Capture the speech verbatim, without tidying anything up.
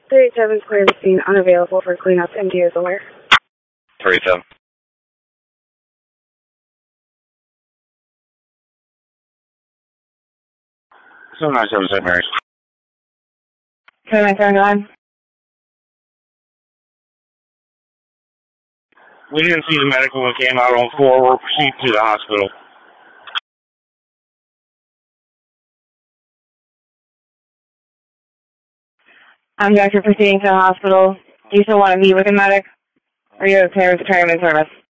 thirty-seven clear the scene, unavailable for cleanup, M D is aware. thirty-seven. seven nine seven seven, Mary. seven nine seven nine. We didn't see the medical when it came out on four. We're proceeding to the hospital. I'm Doctor proceeding to the hospital. Do you still want to meet with a medic? Or are you okay with the tram in service?